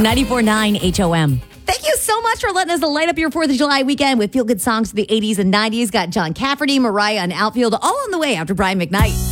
94.9 HOM. Thank you so much for letting us light up your 4th of July weekend with feel-good songs of the 80s and 90s. Got John Cafferty, Mariah, and Outfield all on the way after Brian McKnight.